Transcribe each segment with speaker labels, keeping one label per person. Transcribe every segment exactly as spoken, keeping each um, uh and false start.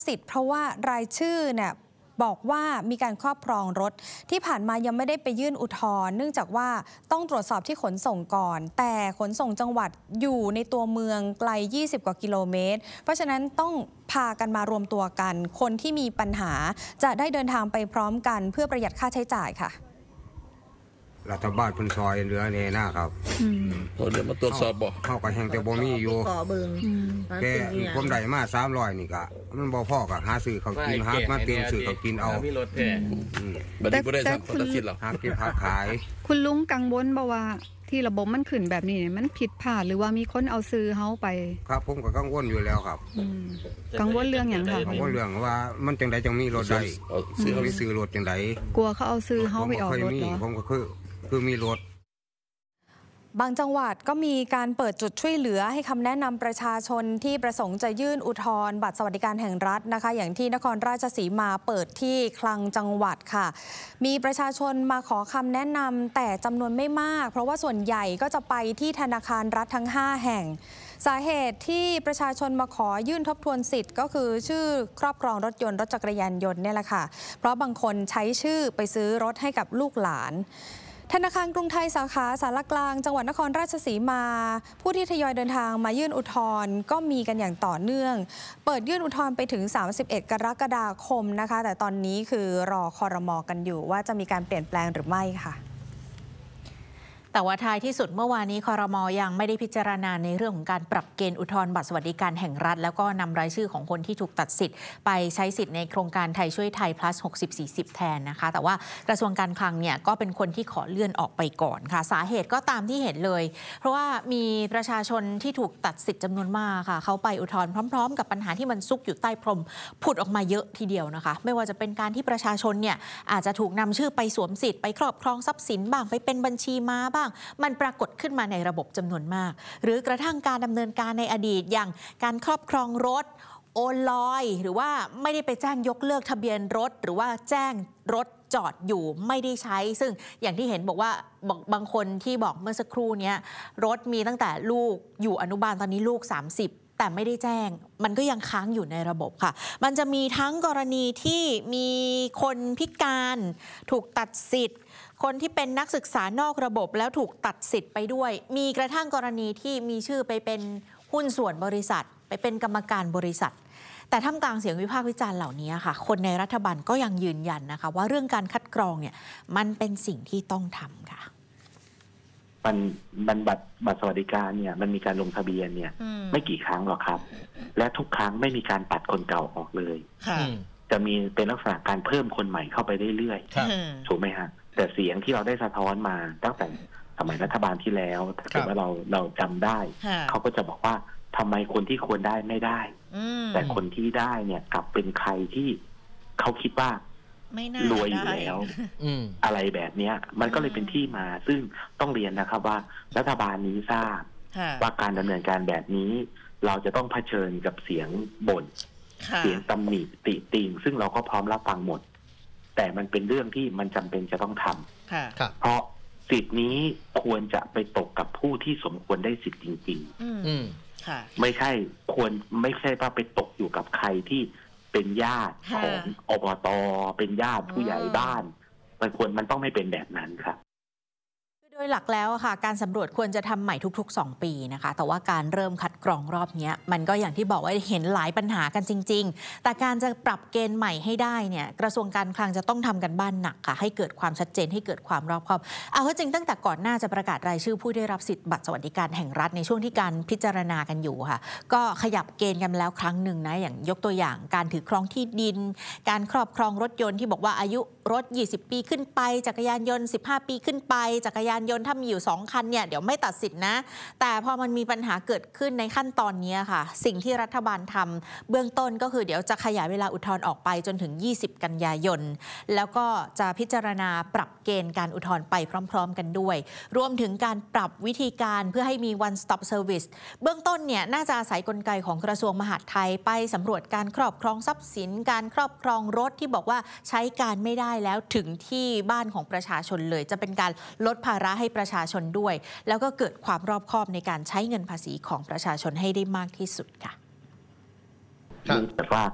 Speaker 1: สิทธิ์เพราะว่ารายชื่อเนี่ยบอกว่ามีการครอบครองรถที่ผ่านมายังไม่ได้ไปยื่นอุทธรณ์เนื่องจากว่าต้องตรวจสอบที่ขนส่งก่อนแต่ขนส่งจังหวัดอยู่ในตัวเมืองไกลยี่สิบกว่ากิโลเมตรเพราะฉะนั้นต้องพากันมารวมตัวกันคนที่มีปัญหาจะได้เดินทางไปพร้อมกันเพื่อประหยัดค่าใช้จ่ายค่ะ
Speaker 2: รัฐบาลพันซอยเหลือเนี่ยนะครับ
Speaker 3: เดี๋ยวมาตรวจสอบบ่
Speaker 2: เข้ากับแห่งแต่บ่มีอยู่แกผมได้มาสามร้อยนี่ก็มันบ่พอกับหาซื้อเขากินหามาเตียงซื้อเขากินเอา
Speaker 3: บัดนี้บ่ได้สั่งตัดสินหรอก
Speaker 2: หากินหาขาย
Speaker 4: คุณลุงกังวลบ่ว่าที่ระบบมันขึ้นแบบนี้มันผิดพลาดหรือว่ามีคนเอาซื้อเฮาไป
Speaker 2: ครับผมก็กังวลอยู่แล้วครับ
Speaker 4: กังวลเรื่องอย่างค่ะ
Speaker 2: กังวลเรื่องว่ามันจังไดจังมีรถได้ซื้อไปซื้อรถจังได
Speaker 4: กลัวเขาเอาซื้อเฮาไปออกรถเหรอ
Speaker 2: ผมก็คือคือมีรถ
Speaker 1: บางจังหวัดก็มีการเปิดจุดช่วยเหลือให้คำแนะนำประชาชนที่ประสงค์จะยื่นอุทธรณ์บัตรสวัสดิการแห่งรัฐนะคะอย่างที่นครราชสีมาเปิดที่คลังจังหวัดค่ะมีประชาชนมาขอคำแนะนำแต่จำนวนไม่มากเพราะว่าส่วนใหญ่ก็จะไปที่ธนาคารรัฐทั้งห้าแห่งสาเหตุที่ประชาชนมาขอยื่นทบทวนสิทธิ์ก็คือชื่อครอบครองรถยนต์รถจักรยานยนต์เนี่ยแหละค่ะเพราะบางคนใช้ชื่อไปซื้อรถให้กับลูกหลานธนาคารกรุงไทยสาขาสารกลางจังหวัดนครราชสีมาผู้ที่ทยอยเดินทางมายื่นอุทธรณ์ก็มีกันอย่างต่อเนื่องเปิดยื่นอุทธรณ์ไปถึงสามสิบเอ็ดกรกฎาคมนะคะแต่ตอนนี้คือรอครม.กันอยู่ว่าจะมีการเปลี่ยนแปลงหรือไม่ค่ะ
Speaker 5: แต่ว่าท้ายที่สุดเมื่อวานนี้ครม.ยังไม่ได้พิจารณาในเรื่องของการปรับเกณฑ์อุทธรณ์บัตรสวัสดิการแห่งรัฐแล้วก็นำรายชื่อของคนที่ถูกตัดสิทธิ์ไปใช้สิทธิ์ในโครงการไทยช่วยไทย plus หกสิบ สี่สิบ แทนนะคะแต่ว่ากระทรวงการคลังเนี่ยก็เป็นคนที่ขอเลื่อนออกไปก่อนค่ะสาเหตุก็ตามที่เห็นเลยเพราะว่ามีประชาชนที่ถูกตัดสิทธิ์จำนวนมากค่ะเขาไปอุทธรณ์พร้อมๆกับปัญหาที่มันซุกอยู่ใต้พรมผุดออกมาเยอะทีเดียวนะคะไม่ว่าจะเป็นการที่ประชาชนเนี่ยอาจจะถูกนำชื่อไปสวมสิทธิ์ไปครอบครองทรัพย์สินบ้างไปเป็นบัญชีม้าบ้างมันปรากฏขึ้นมาในระบบจำนวนมากหรือกระทั่งการดำเนินการในอดีตอย่างการครอบครองรถโอนลอยหรือว่าไม่ได้ไปแจ้งยกเลิกทะเบียนรถหรือว่าแจ้งรถจอดอยู่ไม่ได้ใช้ซึ่งอย่างที่เห็นบอกว่าบางคนที่บอกเมื่อสักครู่นี้รถมีตั้งแต่ลูกอยู่อนุบาลตอนนี้ลูกสามสิบแต่ไม่ได้แจ้งมันก็ยังค้างอยู่ในระบบค่ะมันจะมีทั้งกรณีที่มีคนพิการถูกตัดสิทธิ์คนที่เป็นนักศึกษานอกระบบแล้วถูกตัดสิทธิ์ไปด้วยมีกระทั่งกรณีที่มีชื่อไปเป็นหุ้นส่วนบริษัทไปเป็นกรรมการบริษัทแต่ท่ามกลางเสียงวิพากษ์วิจารณ์เหล่านี้ค่ะคนในรัฐบาลก็ยังยืนยันนะคะว่าเรื่องการคัดกรองเนี่ยมันเป็นสิ่งที่ต้องทำค่ะ
Speaker 6: มันมันบัตรบัตรสวัสดิการเนี่ยมันมีการลงทะเบียนเนี่ยไม่กี่ครั้งหรอกครับและทุกครั้งไม่มีการตัดคนเก่าออกเลยจะมีเป็นลักษณะการเพิ่มคนใหม่เข้าไปเรื่อยๆถูกไหมฮะแต่เสียงที่เราได้สะท้อนมาตั้งแต่สมัยรัฐบาลที่แล้วถ้าเกิดว่าเราเราจำได้เขาก็จะบอกว่าทำไมคนที่ควรได้ไม่ได้แต่คนที่ได้เนี่ยกลับเป็นใครที่เขาคิดว่ารวยอยู่แล้วอะไรแบบนี้มันก็เลยเป็นที่มาซึ่งต้องเรียนนะครับว่ารัฐบาลนี้ทราบว่าการดำเนินการแบบนี้เราจะต้องเผชิญกับเสียงบ่นเสียงตำหนิติติงซึ่งเราก็พร้อมรับฟังหมดแต่มันเป็นเรื่องที่มันจำเป็นจะต้องทำเพราะสิทธินี้ควรจะไปตกกับผู้ที่สมควรได้สิทธิ์จริงๆไม่ใช่ควรไม่ใช่ว่าไปตกอยู่กับใครที่เป็นญาติของอบต.เป็นญาติผู้ใหญ่บ้านมันควรมันต้องไม่เป็นแบบนั้นครับ
Speaker 5: โดยหลักแล้วค่ะการสำรวจควรจะทำใหม่ทุกๆสองปีนะคะแต่ว่าการเริ่มคัดกรองรอบนี้มันก็อย่างที่บอกว่าเห็นหลายปัญหากันจริงๆแต่การจะปรับเกณฑ์ใหม่ให้ได้เนี่ยกระทรวงการคลังจะต้องทำกันบ้านหนักค่ะให้เกิดความชัดเจนให้เกิดความรอบคอบเอาจริงตั้งแต่ก่อนหน้าจะประกาศรายชื่อผู้ได้รับสิทธิ์บัตรสวัสดิการแห่งรัฐในช่วงที่การพิจารณากันอยู่ค่ะก็ขยับเกณฑ์กันแล้วครั้งหนึ่งนะอย่างยกตัวอย่างการถือครองที่ดินการครอบครองรถยนต์ที่บอกว่าอายุรถยี่สิบปีขึ้นไปจักรยานยนต์สิบห้าปีขึ้นไปจักรยานยนต์ถ้ามีอยู่สองคันเนี่ยเดี๋ยวไม่ตัดสิทธินะแต่พอมันมีปัญหาเกิดขึ้นในขั้นตอนนี้ค่ะสิ่งที่รัฐบาลทำเบื้องต้นก็คือเดี๋ยวจะขยายเวลาอุทธรณ์ออกไปจนถึงยี่สิบกันยายนแล้วก็จะพิจารณาปรับเกณฑ์การอุทธรณ์ไปพร้อมๆกันด้วยรวมถึงการปรับวิธีการเพื่อให้มี one stop service เบื้องต้นเนี่ยน่าจะอาศัยกลไกของกระทรวงมหาดไทยไปสำรวจการครอบครองทรัพย์สินการครอบครองรถที่บอกว่าใช้การไม่ได้แล้วถึงที่บ้านของประชาชนเลยจะเป็นการลดภาระให้ประชาชนด้วยแล้วก็เกิดความรอบคอบในการใช้เงินภาษีของประชาชนให้ได้มากที่สุดค่ะ
Speaker 6: แต่ว่า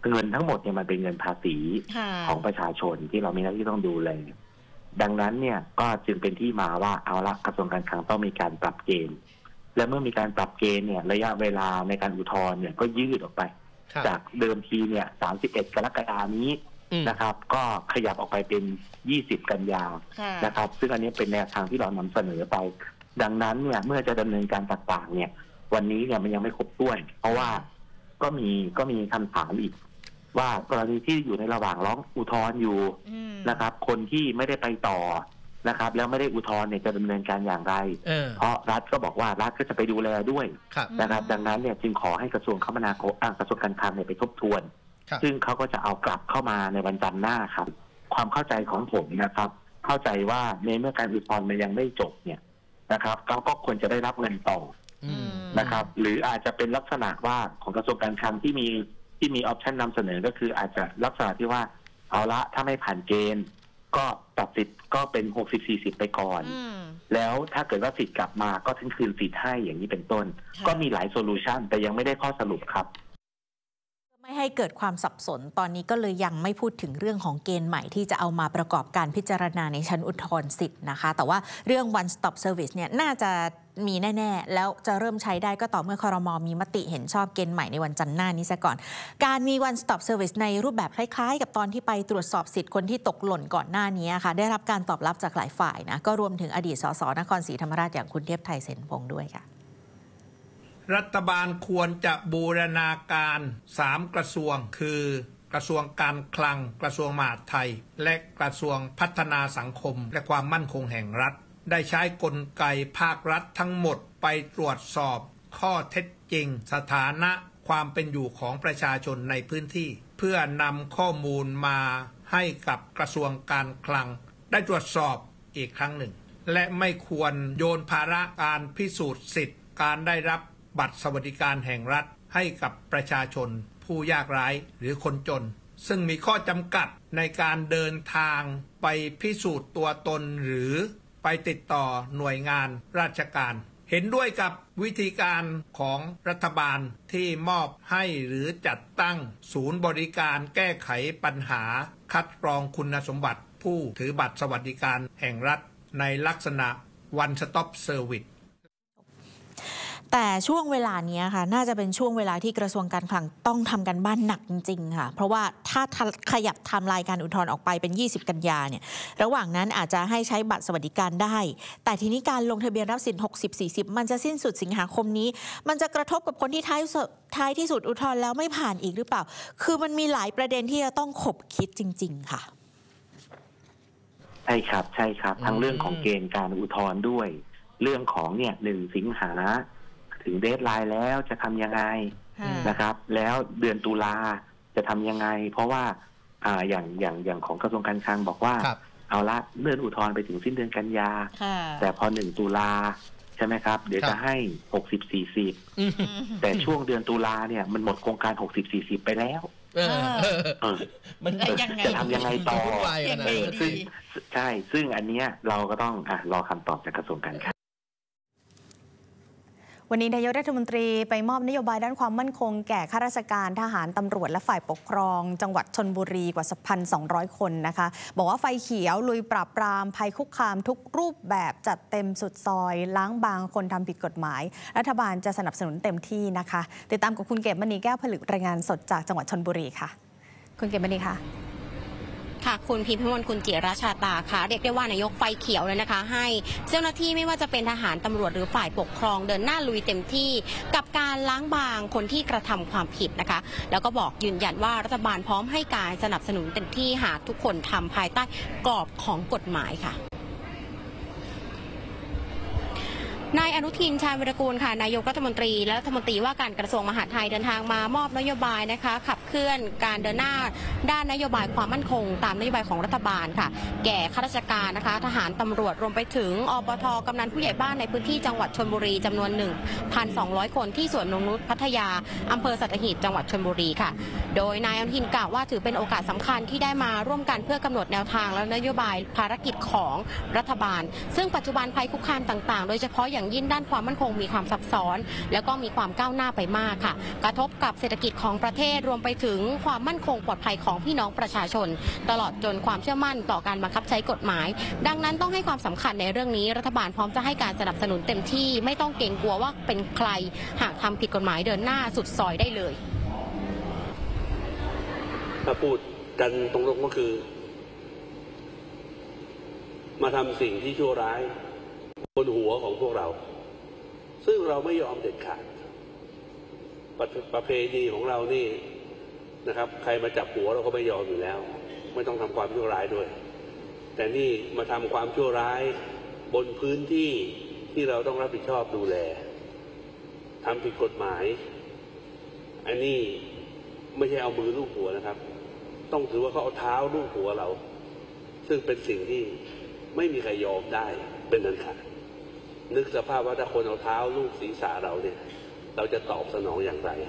Speaker 6: เงินทั้งหมดเนี่ยมันเป็นเงินภาษีของประชาชนที่เรามีหน้าที่ต้องดูแลดังนั้นเนี่ยก็จึงเป็นที่มาว่าเอาละกระทรวงการคลังต้องมีการปรับเกณฑ์และเมื่อมีการปรับเกณฑ์เนี่ยระยะเวลาในการอุทธรณ์เนี่ยก็ยืดออกไปจากเดิมทีเนี่ยสามสิบเอ็ดกรกฎาคมนี้นะครับก็ขยับออกไปเป็นยี่สิบกันยานะครับซึ่งอันนี้เป็นแนวทางที่เรานำเสนอไปดังนั้นเนี่ยเมื่อจะดำเนินการต่างๆเนี่ยวันนี้เนี่ยมันยังไม่ครบถ้วนเพราะว่าก็มีก็มีคำถามอีกว่ากรณีที่อยู่ในระหว่างร้องอุทธรณ์อยู่นะครับคนที่ไม่ได้ไปต่อนะครับแล้วไม่ได้อุทธรณ์เนี่ยจะดำเนินการอย่างไรเพราะรัฐก็บอกว่ารัฐก็จะไปดูแลด้วยนะครับดังนั้นเนี่ยจึงขอให้กระทรวงคมนาคมกระทรวงการคลังเนี่ยไปทบทวนซึ่งเขาก็จะเอากลับเข้ามาในวันจันทร์หน้าครับความเข้าใจของผมนะครับเข้าใจว่าในเมื่อการอุทธรณ์มันยังไม่จบเนี่ยนะครับเขาก็ควรจะได้รับเงินต่อนะครับหรืออาจจะเป็นลักษณะว่าของกระทรวงการคลังที่มีที่มีออปชันนำเสนอก็คืออาจจะลักษณะที่ว่าเอาละถ้าไม่ผ่านเกณฑ์ก็ตัดสิทธิ์ก็เป็นหกสิบสี่สิบไปก่อนแล้วถ้าเกิดว่าสิทธิ์กลับมาก็ทิ้งคืนสิทธิ์ให้อย่างนี้เป็นต้นก็มีหลายโซลูชันแต่ยังไม่ได้ข้อสรุปครับ
Speaker 5: ไม่ให้เกิดความสับสนตอนนี้ก็เลยยังไม่พูดถึงเรื่องของเกณฑ์ใหม่ที่จะเอามาประกอบการพิจารณาในชั้นอุทธรณ์สิทธิ์นะคะแต่ว่าเรื่อง one stop service เนี่ยน่าจะมีแน่ๆแล้วจะเริ่มใช้ได้ก็ต่อเมื่อครม.มีมติเห็นชอบเกณฑ์ใหม่ในวันจันทร์หน้านี้ซะก่อนการมี one stop service ในรูปแบบคล้ายๆกับตอนที่ไปตรวจสอบสิทธิ์คนที่ตกหล่นก่อนหน้านี้ค่ะได้รับการตอบรับจากหลายฝ่ายนะก็รวมถึงอดีตสสนครศรีธรรมราชอย่างคุณเทพไทยเสนพงษ์ด้วยค่ะ
Speaker 7: รัฐบาลควรจะบูรณาการสามกระทรวงคือกระทรวงการคลังกระทรวงมหาดไทยและกระทรวงพัฒนาสังคมและความมั่นคงแห่งรัฐได้ใช้กลไกภาครัฐทั้งหมดไปตรวจสอบข้อเท็จจริงสถานะความเป็นอยู่ของประชาชนในพื้นที่เพื่อนำข้อมูลมาให้กับกระทรวงการคลังได้ตรวจสอบอีกครั้งหนึ่งและไม่ควรโยนภาระการพิสูจน์สิทธิ์การได้รับบัตรสวัสดิการแห่งรัฐให้กับประชาชนผู้ยากไร้หรือคนจนซึ่งมีข้อจำกัดในการเดินทางไปพิสูจน์ตัวตนหรือไปติดต่อหน่วยงานราชการเห็นด้วยกับวิธีการของรัฐบาลที่มอบให้หรือจัดตั้งศูนย์บริการแก้ไขปัญหาคัดกรองคุณสมบัติผู้ถือบัตรสวัสดิการแห่งรัฐในลักษณะ one stop service
Speaker 5: แต่ช่วงเวลานี้ค่ะน่าจะเป็นช่วงเวลาที่กระทรวงการคลังต้องทำกันบ้านหนักจริงๆค่ะเพราะว่าถ้าขยับไทม์ไลน์การอุทธรณ์ออกไปเป็นยี่สิบกันยาเนี่ยระหว่างนั้นอาจจะให้ใช้บัตรสวัสดิการได้แต่ทีนี้การลงทะเบียนรับสิทธิ์หกสิบ สี่สิบมันจะสิ้นสุดสิงหาคมนี้มันจะกระทบกับคนที่ท้ายท้ายที่สุดอุทธรณ์แล้วไม่ผ่านอีกหรือเปล่าคือมันมีหลายประเด็นที่จะต้องขบคิดจริงๆค่ะ
Speaker 6: ใช่ครับใช่ครับทั้งเรื่องของเกณฑ์การอุทธรณ์ด้วยเรื่องของเนี่ยหนึ่งสิงหาถึงเดดไลน์แล้วจะทำยังไงนะครับแล้วเดือนตุลาจะทำยังไงเพราะว่าอ่าอย่างอย่างอย่างของกระทรวงการคลังบอกว่าเอาละเลื่อนอุทธรณ์ไปถึงสิ้นเดือนกันยาแต่พอหนึ่งตุลาใช่ไหมครับเดี๋ยวจะให้หกสิบ สี่สิบแต่ช่วงเดือนตุลาเนี่ยมันหมดโครงการหกสิบ สี่สิบไปแล้ว
Speaker 5: มัน
Speaker 6: จะทำยังไงต่อซึ่งใช่ซึ่งอันเนี้ยเราก็ต้องอ่ะรอคำตอบจากกระทรวงการคลัง
Speaker 1: วันนี้นายกรัฐมนตรีไปมอบนโยบายด้านความมั่นคงแก่ข้าราชการทหารตำรวจและฝ่ายปกครองจังหวัดชลบุรีกว่า หนึ่งพันสองร้อย คนนะคะบอกว่าไฟเขียวลุยปราบปรามภัยคุกคามทุกรูปแบบจัดเต็มสุดซอยล้างบางคนทำผิดกฎหมายรัฐบาลจะสนับสนุนเต็มที่นะคะติดตามกับคุณเกศมณีแก้วผลึกรายงานสดจากจังหวัดชลบุรีค่ะคุณเกศมณีค่ะ
Speaker 8: ค่ะคุณพิมพ์มลคุณจิราชาตาค่ะเรียกได้ว่านายกไฟเขียวเลยนะคะให้เจ้าหน้าที่ไม่ว่าจะเป็นทหารตำรวจหรือฝ่ายปกครองเดินหน้าลุยเต็มที่กับการล้างบางคนที่กระทำความผิดนะคะแล้วก็บอกยืนยันว่ารัฐบาลพร้อมให้การสนับสนุนเต็มที่หากทุกคนทำภายใต้กรอบของกฎหมายค่ะนายอนุทินชาญวิรากูลค่ะนายกรัฐมนตรีและรัฐมนตรีว่าการกระทรวงมหาดไทยเดินทางมามอบนโยบายนะคะขับเคลื่อนการเดินหน้าด้านนโยบายความมั่นคงตามนโยบายของรัฐบาลค่ะแก่ข้าราชการนะคะทหารตำรวจรวมไปถึงอปท.กำนันผู้ใหญ่บ้านในพื้นที่จังหวัดชลบุรีจำนวน หนึ่งพันสองร้อย คนที่สวนนงนุชพัทยาอำเภอสัตหีบจังหวัดชลบุรีค่ะโดยนายอนุทินกล่าวว่าถือเป็นโอกาสสำคัญที่ได้มาร่วมกันเพื่อกำหนดแนวทางและนโยบายภารกิจของรัฐบาลซึ่งปัจจุบันภัยคุกคามต่างๆโดยเฉพาะอย่างอย่างยิ่งด้านความมั่นคงมีความซับซ้อนแล้วก็มีความก้าวหน้าไปมากค่ะกระทบกับเศรษฐกิจของประเทศรวมไปถึงความมั่นคงปลอดภัยของพี่น้องประชาชนตลอดจนความเชื่อมั่นต่อการบังคับใช้กฎหมายดังนั้นต้องให้ความสำคัญในเรื่องนี้รัฐบาลพร้อมจะให้การสนับสนุนเต็มที่ไม่ต้องเกรงกลัวว่าเป็นใครหากทำผิดกฎหมายเดินหน้าสุดซอยได้เลย
Speaker 9: ถ้าพูดกันตรงๆก็คือมาทำสิ่งที่ชั่วร้ายบนหัวของพวกเราซึ่งเราไม่ยอมเด็ดขาดประเพณีของเรานี่นะครับใครมาจับหัวเราก็ไม่ยอมอยู่แล้วไม่ต้องทำความชั่วร้ายด้วยแต่นี่มาทำความชั่วร้ายบนพื้นที่ที่เราต้องรับผิดชอบดูแลทำผิดกฎหมายอันนี้ไม่ใช่เอามือลูบหัวนะครับต้องถือว่าเขาเอาเท้าลูบหัวเราซึ่งเป็นสิ่งที่ไม่มีใครยอมได้เป็นอันขาดนึกสภาพว่าถ้าคนเอาเท้าลูบศีรษะเราเนี่ยเราจะตอบสนองอย่างไร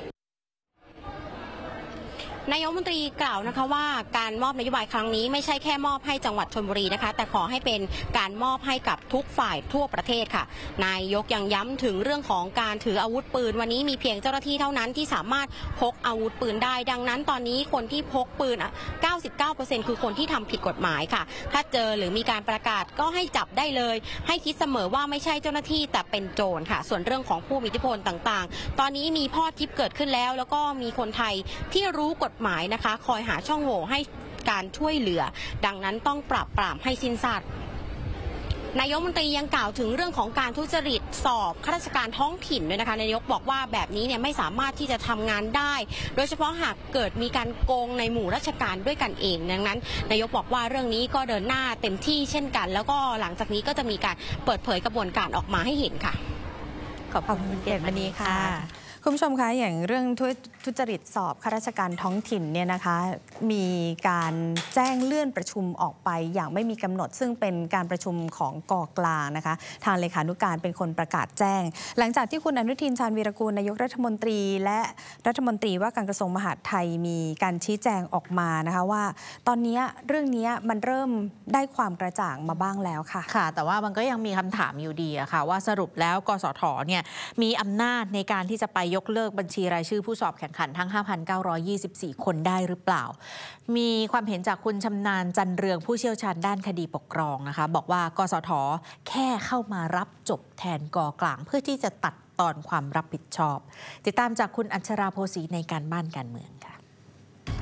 Speaker 8: นายกรัฐมนตรีกล่าวนะคะว่าการมอบนโยบายครั้งนี้ไม่ใช่แค่มอบให้จังหวัดชลบุรีนะคะแต่ขอให้เป็นการมอบให้กับทุกฝ่ายทั่วประเทศค่ะนายกยังย้ำถึงเรื่องของการถืออาวุธปืนวันนี้มีเพียงเจ้าหน้าที่เท่านั้นที่สามารถพกอาวุธปืนได้ดังนั้นตอนนี้คนที่พกปืนอ่ะ เก้าสิบเก้าเปอร์เซ็นต์ คือคนที่ทำผิดกฎหมายค่ะถ้าเจอหรือมีการประกาศก็ให้จับได้เลยให้คิดเสมอว่าไม่ใช่เจ้าหน้าที่แต่เป็นโจรค่ะส่วนเรื่องของผู้มีอิทธิพลต่างๆตอนนี้มีพ่อทิพย์เกิดขึ้นแล้วแล้วก็มีคนไทยที่รู้กฎหมายนะคะคอยหาช่องโหว่ให้การช่วยเหลือดังนั้นต้องปราบปรามให้สิ้นซากนายกรัฐมนตรียังกล่าวถึงเรื่องของการทุจริตสอบข้าราชการท้องถิ่นด้วยนะคะนายกบอกว่าแบบนี้เนี่ยไม่สามารถที่จะทำงานได้โดยเฉพาะหากเกิดมีการโกงในหมู่ราชการด้วยกันเองดังนั้นนายกบอกว่าเรื่องนี้ก็เดินหน้าเต็มที่เช่นกันแล้วก็หลังจากนี้ก็จะมีการเปิดเผยกระบวนการออกมาให้เห็นค่ะ
Speaker 1: ขอบคุณเกศมณีค่ะคุณผู้ชมคะอย่างเรื่องทุจริตสอบข้าราชการท้องถิ่นเนี่ยนะคะมีการแจ้งเลื่อนประชุมออกไปอย่างไม่มีกำหนดซึ่งเป็นการประชุมของกกลางนะคะทางเลขานุการเป็นคนประกาศแจ้งหลังจากที่คุณอนุทินชาญวีรกูลนายกรัฐมนตรีและรัฐมนตรีว่าการกระทรวงมหาดไทยมีการชี้แจงออกมานะคะว่าตอนนี้เรื่องนี้มันเริ่มได้ความกระจ่างมาบ้างแล้วค่ะ
Speaker 5: ค่ะแต่ว่ามันก็ยังมีคำถามอยู่ดีอะค่ะว่าสรุปแล้วกสทเนี่ยมีอำนาจในการที่จะไปยกเลิกบัญชีรายชื่อผู้สอบแข่งขันทั้ง ห้าพันเก้าร้อยยี่สิบสี่ คนได้หรือเปล่ามีความเห็นจากคุณชำนาญจันเรืองผู้เชี่ยวชาญด้านคดีปกครองนะคะบอกว่ากสทแค่เข้ามารับจบแทนกกลางเพื่อที่จะตัดตอนความรับผิดชอบติดตามจากคุณอัญชราโพสีในการบ้านการเมือง